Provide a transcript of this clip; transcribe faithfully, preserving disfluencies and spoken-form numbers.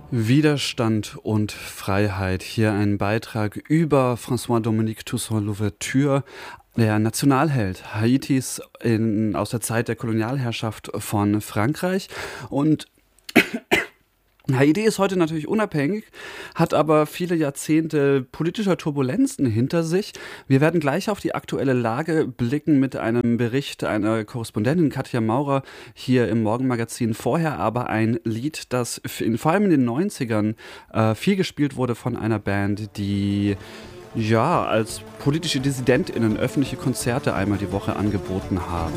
Widerstand und Freiheit. Hier ein Beitrag über François-Dominique Toussaint Louverture, der Nationalheld Haitis in, aus der Zeit der Kolonialherrschaft von Frankreich. Und Haiti ist heute natürlich unabhängig, hat aber viele Jahrzehnte politischer Turbulenzen hinter sich. Wir werden gleich auf die aktuelle Lage blicken mit einem Bericht einer Korrespondentin Katja Maurer hier im Morgenmagazin. Vorher aber ein Lied, das in, vor allem in den neunzigern äh, viel gespielt wurde von einer Band, die ja als politische DissidentInnen öffentliche Konzerte einmal die Woche angeboten haben.